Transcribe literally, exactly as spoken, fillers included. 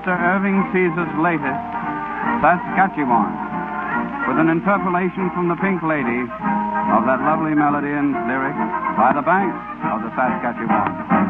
Mister Irving Caesar's latest, Saskatchewan, with an interpolation from the Pink Lady of that lovely melody and lyric, By the Banks of the Saskatchewan.